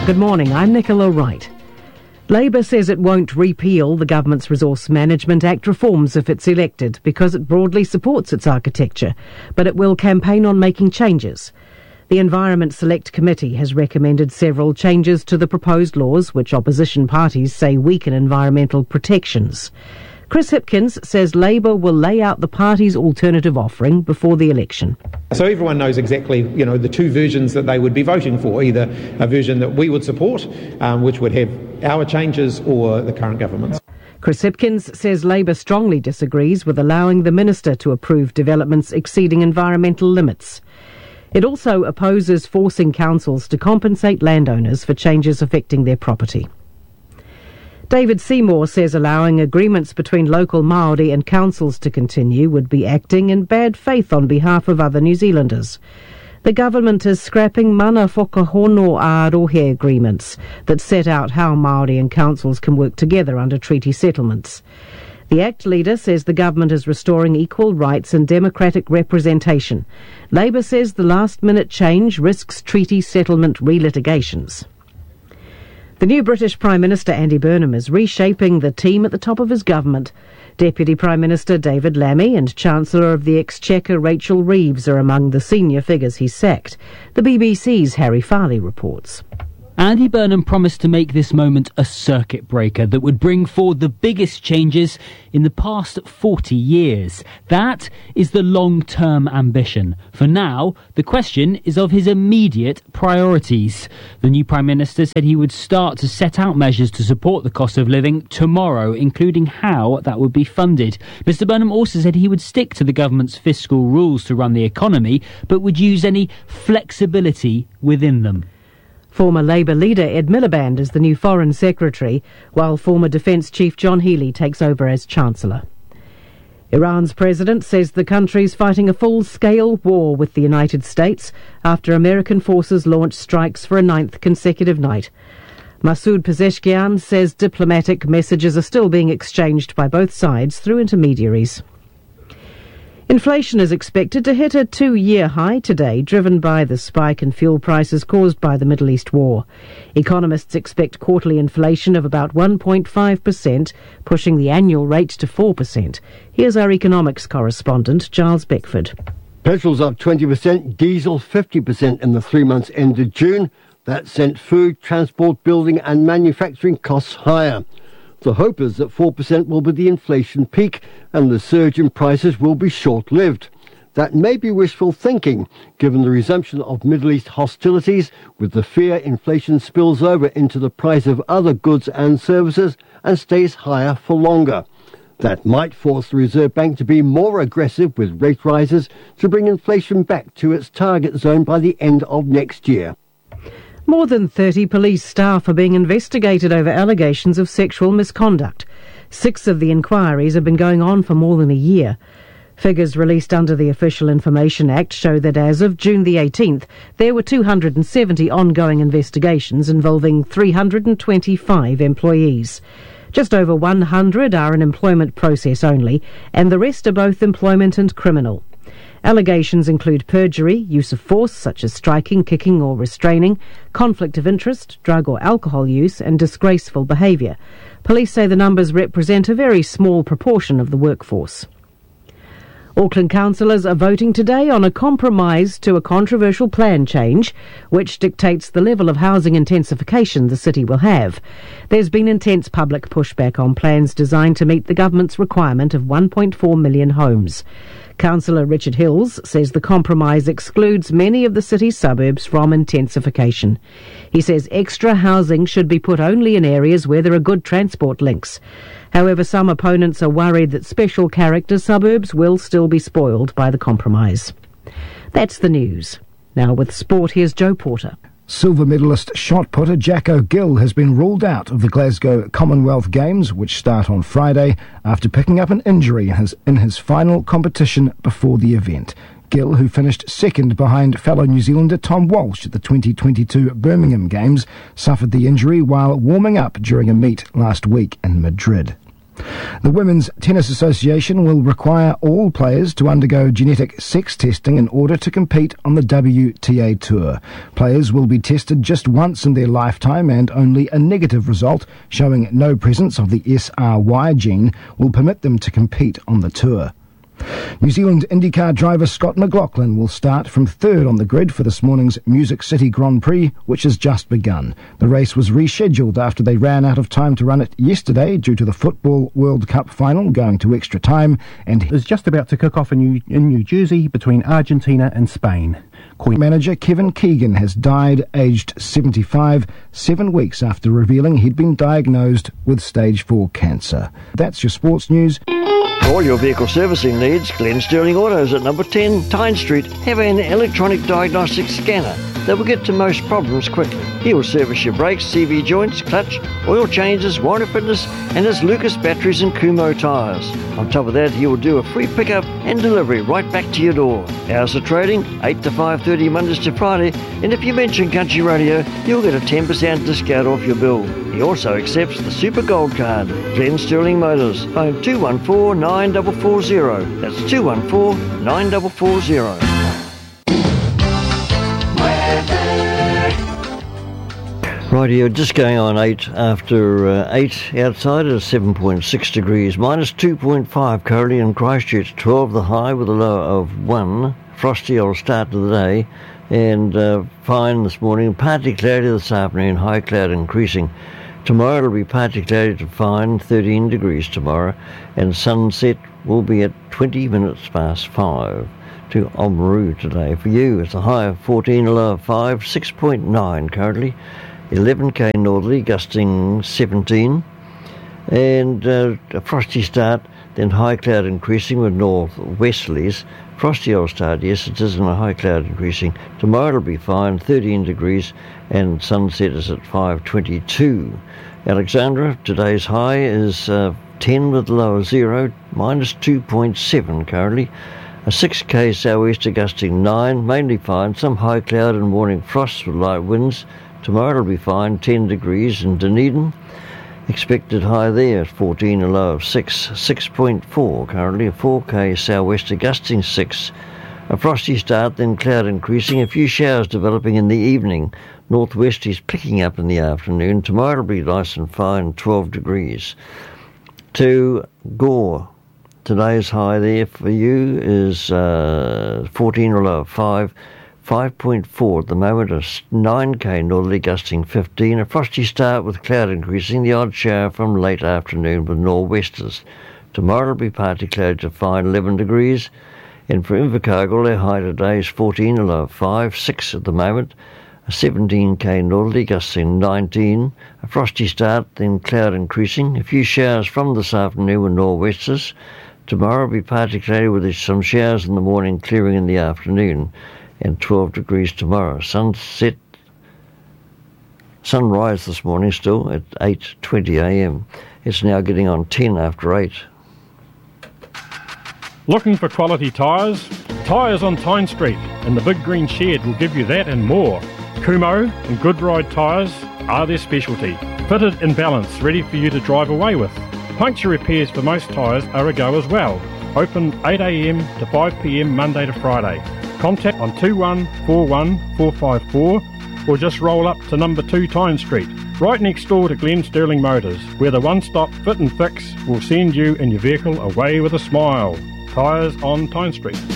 Good morning, I'm Nicola Wright. Labour says it won't repeal the government's Resource Management Act reforms if it's elected because it broadly supports its architecture, but it will campaign on making changes. The Environment Select Committee has recommended several changes to the proposed laws, which opposition parties say weaken environmental protections. Chris Hipkins says Labour will lay out the party's alternative offering before the election. So everyone knows exactly, the two versions that they would be voting for, either a version that we would support, which would have our changes, or the current government's. Chris Hipkins says Labour strongly disagrees with allowing the minister to approve developments exceeding environmental limits. It also opposes forcing councils to compensate landowners for changes affecting their property. David Seymour says allowing agreements between local Māori and councils to continue would be acting in bad faith on behalf of other New Zealanders. The government is scrapping mana whakahono ārohe agreements that set out how Māori and councils can work together under treaty settlements. The ACT leader says the government is restoring equal rights and democratic representation. Labour says the last-minute change risks treaty settlement relitigations. The new British Prime Minister Andy Burnham is reshaping the team at the top of his government. Deputy Prime Minister David Lammy and Chancellor of the Exchequer Rachel Reeves are among the senior figures he sacked. The BBC's Harry Farley reports. Andy Burnham promised to make this moment a circuit breaker that would bring forward the biggest changes in the past 40 years. That is the long-term ambition. For now, the question is of his immediate priorities. The new Prime Minister said he would start to set out measures to support the cost of living tomorrow, including how that would be funded. Mr Burnham also said he would stick to the government's fiscal rules to run the economy, but would use any flexibility within them. Former Labour leader Ed Miliband is the new Foreign Secretary, while former Defence Chief John Healey takes over as Chancellor. Iran's president says the country's fighting a full-scale war with the United States after American forces launched strikes for a 9th consecutive night. Masoud Pezeshkian says diplomatic messages are still being exchanged by both sides through intermediaries. Inflation is expected to hit a 2-year high today, driven by the spike in fuel prices caused by the Middle East war. Economists expect quarterly inflation of about 1.5%, pushing the annual rate to 4%. Here's our economics correspondent, Giles Beckford. Petrol's up 20%, diesel 50% in the 3 months ended June. That sent food, transport, building and manufacturing costs higher. The hope is that 4% will be the inflation peak and the surge in prices will be short-lived. That may be wishful thinking, given the resumption of Middle East hostilities, with the fear inflation spills over into the price of other goods and services and stays higher for longer. That might force the Reserve Bank to be more aggressive with rate rises to bring inflation back to its target zone by the end of next year. More than 30 police staff are being investigated over allegations of sexual misconduct. 6 of the inquiries have been going on for more than a year. Figures released under the Official Information Act show that as of June the 18th, there were 270 ongoing investigations involving 325 employees. Just over 100 are in employment process only, and the rest are both employment and criminal. Allegations include perjury, use of force such as striking, kicking or restraining, conflict of interest, drug or alcohol use and disgraceful behaviour. Police say the numbers represent a very small proportion of the workforce. Auckland councillors are voting today on a compromise to a controversial plan change, which dictates the level of housing intensification the city will have. There's been intense public pushback on plans designed to meet the government's requirement of 1.4 million homes. Councillor Richard Hills says the compromise excludes many of the city's suburbs from intensification. He says extra housing should be put only in areas where there are good transport links. However, some opponents are worried that special character suburbs will still be spoiled by the compromise. That's the news. Now with sport, here's Joe Porter. Silver medalist shot putter Jack O'Gill has been ruled out of the Glasgow Commonwealth Games, which start on Friday, after picking up an injury in his final competition before the event. Gill, who finished second behind fellow New Zealander Tom Walsh at the 2022 Birmingham Games, suffered the injury while warming up during a meet last week in Madrid. The Women's Tennis Association will require all players to undergo genetic sex testing in order to compete on the WTA Tour. Players will be tested just once in their lifetime, and only a negative result showing no presence of the SRY gene will permit them to compete on the tour. New Zealand IndyCar driver Scott McLaughlin will start from third on the grid for this morning's Music City Grand Prix, which has just begun. The race was rescheduled after they ran out of time to run it yesterday due to the Football World Cup final going to extra time, and is just about to kick off in New Jersey between Argentina and Spain. Manager Kevin Keegan has died aged 75, 7 weeks after revealing he'd been diagnosed with stage 4 cancer. That's your sports news. For all your vehicle servicing needs, Glen Sterling Autos at number 10 Tyne Street have an electronic diagnostic scanner that will get to most problems quickly. He will service your brakes, CV joints, clutch, oil changes, warranty fitness, and his Lucas batteries and Kumho tyres. On top of that, he will do a free pickup and delivery right back to your door. Hours of trading, 8 to 5:30 Mondays to Friday, and if you mention Country Radio, you'll get a 10% discount off your bill. He also accepts the Super Gold Card. Glen Sterling Motors, phone 214-9440. That's 214-9440. Right here, just going on 8 after 8 outside at 7.6 degrees, minus 2.5 currently in Christchurch, 12 the high with a low of 1. Frosty old start to the day, and fine this morning, partly cloudy this afternoon, high cloud increasing. Tomorrow it'll be partly cloudy to fine, 13 degrees tomorrow, and sunset will be at 20 minutes past 5 to Oamaru today. For you, it's a high of 14, a low of 5, 6.9 currently. 11k northerly, gusting 17, and a frosty start, then high cloud increasing with northwesterlies. Frosty old start, yes it is, and a high cloud increasing. Tomorrow it'll be fine, 13 degrees, and sunset is at 5:22. Alexandra, today's high is 10 with low of 0, minus 2.7 currently. A 6k sou'wester gusting 9, mainly fine, some high cloud and morning frosts with light winds. Tomorrow it'll be fine, 10 degrees in Dunedin. Expected high there at 14, a low of 6, 6.4 currently. A 4k sou'wester gusting 6. A frosty start, then cloud increasing. A few showers developing in the evening. Northwesties picking up in the afternoon. Tomorrow it'll be nice and fine, 12 degrees. To Gore, today's high there for you is 14, a low of 5. 5.4 at the moment, a 9k northerly gusting 15, a frosty start with cloud increasing, the odd shower from late afternoon with nor'westers. Tomorrow will be partly cloudy to fine, 11 degrees, and for Invercargill their high today is 14, a low of 5, 6 at the moment, a 17k northerly gusting 19, a frosty start, then cloud increasing, a few showers from this afternoon with nor'westers. Tomorrow will be partly cloudy with some showers in the morning, clearing in the afternoon, and 12 degrees tomorrow. Sunrise this morning still at 8:20 a.m. It's now getting on 10 after 8. Looking for quality tyres? Tyres on Tyne Street and the Big Green Shed will give you that and more. Kumho and Good Ride tyres are their specialty. Fitted in balance, ready for you to drive away with. Puncture repairs for most tyres are a go as well. Open 8 a.m. to 5 p.m. Monday to Friday. Contact on 2141 454 or just roll up to number 2 Tyne Street, right next door to Glen Sterling Motors, where the one-stop fit and fix will send you and your vehicle away with a smile. Tyres on Tyne Street.